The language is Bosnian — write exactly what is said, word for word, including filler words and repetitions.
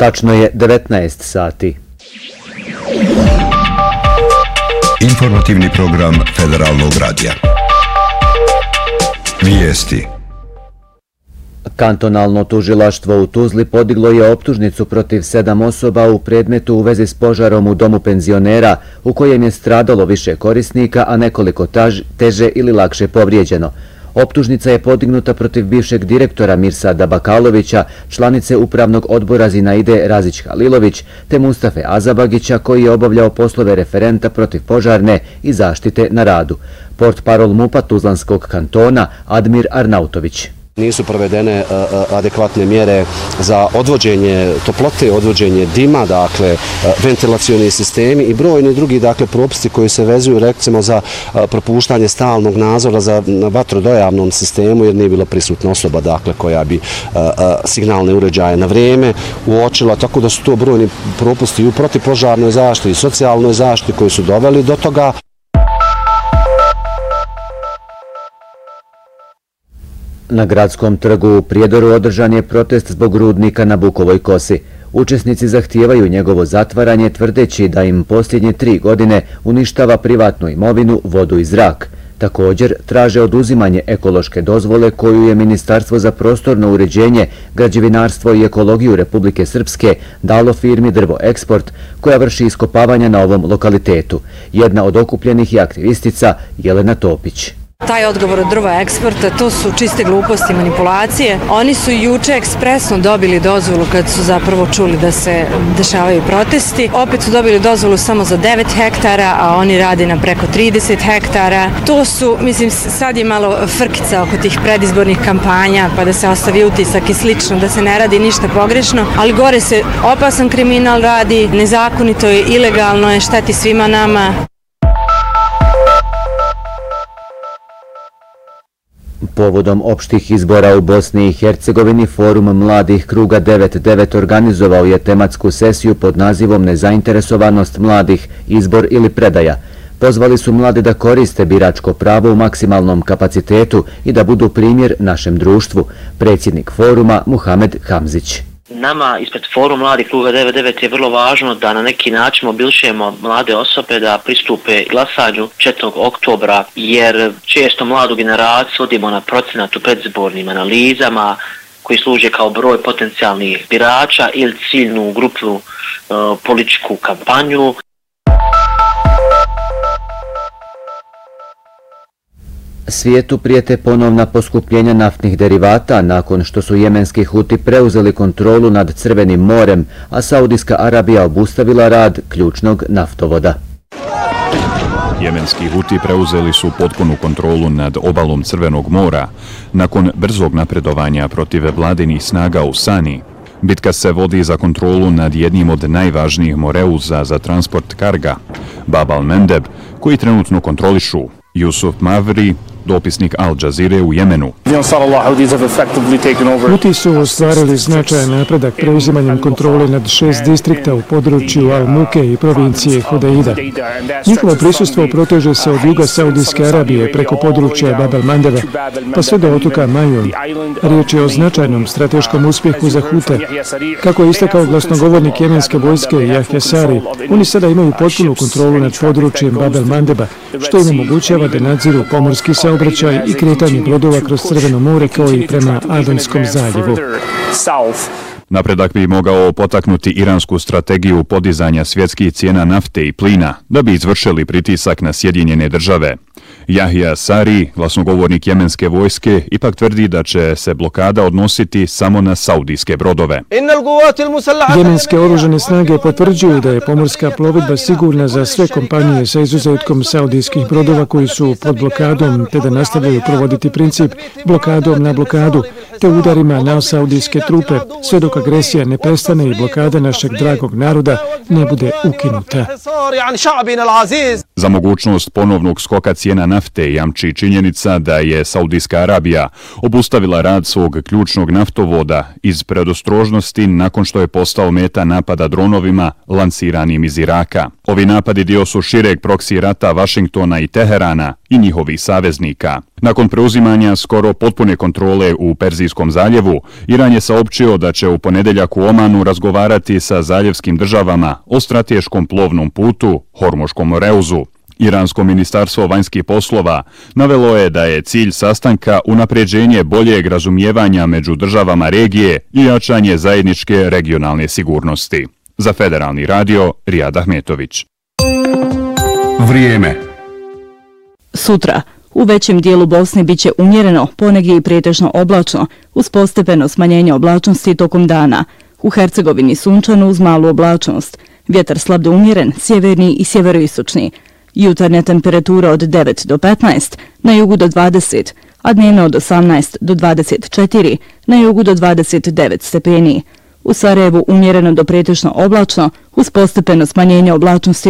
Tačno je devetnaest sati. Informativni program Federalnog radija. Vijesti. Kantonalno tužilaštvo u Tuzli podiglo je optužnicu protiv sedam osoba u predmetu u vezi s požarom u domu penzionera u kojem je stradalo više korisnika, a nekoliko taž, teže ili lakše povrijeđeno. Optužnica je podignuta protiv bivšeg direktora Mirsada Bakalovića, članice upravnog odbora Zinaide Razić-Halilović, te Mustafe Azabagića koji je obavljao poslove referenta protiv požarne i zaštite na radu. Portparol MUP-a Tuzlanskog kantona Admir Arnautović. Nisu provedene adekvatne mjere za odvođenje toplote, odvođenje dima, dakle ventilacioni sistemi i brojni drugi dakle propisi koji se vezuju recimo za propuštanje stalnog nadzora za vatrodojavnom sistemu jer nije bila prisutna osoba dakle koja bi signalne uređaje na vrijeme uočila, tako da su to brojni propusti i u protivpožarnoj zaštiti i socijalnoj zaštiti koji su doveli do toga. Na gradskom trgu u Prijedoru održan je protest zbog rudnika na Bukovoj kosi. Učesnici zahtijevaju njegovo zatvaranje tvrdeći da im posljednje tri godine uništava privatnu imovinu, vodu i zrak. Također traže oduzimanje ekološke dozvole koju je Ministarstvo za prostorno uređenje, građevinarstvo i ekologiju Republike Srpske dalo firmi Drvo Eksport koja vrši iskopavanja na ovom lokalitetu. Jedna od okupljenih je aktivistica Jelena Topić. Taj odgovor od Drva Eksporta, to su čiste gluposti i manipulacije. Oni su juče ekspresno dobili dozvolu kad su zapravo čuli da se dešavaju protesti. Opet su dobili dozvolu samo za devet hektara, a oni radi na preko trideset hektara. To su, mislim, sad je malo frkica oko tih predizbornih kampanja, pa da se ostavi utisak i slično, da se ne radi ništa pogrešno. Ali gore se opasan kriminal radi, nezakonito je, ilegalno je, šteti svima nama. Povodom opštih izbora u Bosni i Hercegovini, Forum mladih Kruga devet devet organizovao je tematsku sesiju pod nazivom Nezainteresovanost mladih, izbor ili predaja. Pozvali su mlade da koriste biračko pravo u maksimalnom kapacitetu i da budu primjer našem društvu. Predsjednik foruma Muhamed Hamzić. Nama ispred Forum mladih Kruga devet devet je vrlo važno da na neki način mobilišemo mlade osobe da pristupe glasanju četvrtog oktobra, jer često mladu generaciju vodimo na procenat u predizbornim analizama koji služe kao broj potencijalnih birača ili ciljnu grupu uh, političku kampanju. Svijetu prijete ponovna poskupljenja naftnih derivata nakon što su jemenski Huti preuzeli kontrolu nad Crvenim morem, a Saudijska Arabija obustavila rad ključnog naftovoda. Jemenski Huti preuzeli su potpunu kontrolu nad obalom Crvenog mora nakon brzog napredovanja protiv vladinih snaga u Sani. Bitka se vodi za kontrolu nad jednim od najvažnijih moreuza za transport karga, Bab al-Mandeb, koji trenutno kontrolišu Jusuf Mavri, dopisnik Al Jazeere u Jemenu. Huti su ostvarili značajan napredak preuzimanjem kontrole nad šest distrikta u području Al-Muke i provincije Hodeida. Njihovo prisustvo proteže se od juga Saudijske Arabije preko područja Bab al-Mandeba pa sve do otoka Majun. Riječ je o značajnom strateškom uspjehu za Hute. Kako je istakao glasnogovornik jemenske vojske Yahya Sari, oni sada imaju potpunu kontrolu nad područjem Bab al-Mandeba, što im omogućava da nadziru pomorski saobraćaj i kretanje brodova kroz Crveno more kao i prema Adenskom zaljevu. Napredak bi mogao potaknuti iransku strategiju podizanja svjetskih cijena nafte i plina da bi izvršili pritisak na Sjedinjene države. Yahya Sari, glasnogovornik jemenske vojske, ipak tvrdi da će se blokada odnositi samo na saudijske brodove. Jemenske oružane snage potvrđuju da je pomorska plovidba sigurna za sve kompanije sa izuzetkom saudijskih brodova koji su pod blokadom, te da nastavljaju provoditi princip blokadom na blokadu, te udarima na saudijske trupe, sve dok agresija ne prestane i blokada našeg dragog naroda ne bude ukinuta. Za mogućnost ponovnog skoka cijena nafte jamči činjenica da je Saudijska Arabija obustavila rad svog ključnog naftovoda iz predostrožnosti nakon što je postao meta napada dronovima lansiranim iz Iraka. Ovi napadi dio su šireg proksi rata Vašingtona i Teherana i njihovih saveznika. Nakon preuzimanja skoro potpune kontrole u Perzijskom zaljevu, Iran je saopćio da će u ponedeljak u Omanu razgovarati sa zaljevskim državama o strateškom plovnom putu, Hormuškom moreuzu. Iransko ministarstvo vanjskih poslova navelo je da je cilj sastanka unapređenje boljeg razumijevanja među državama regije i jačanje zajedničke regionalne sigurnosti. Za Federalni radio, Rijad Ahmetović. Vrijeme. Sutra u većem dijelu Bosne biće umjereno, ponegdje i pretežno oblačno, uz postepeno smanjenje oblačnosti tokom dana. U Hercegovini sunčano uz malu oblačnost. Vjetar slab do umjeren, sjeverni i sjeveroistočni. Jutarnja temperatura od devet do petnaest, na jugu do dvadeset, a dnevno od osamnaest do dvadeset četiri, na jugu do dvadeset devet stepeni. U Sarajevu umjereno do pretežno oblačno, uz postepeno smanjenje oblačnosti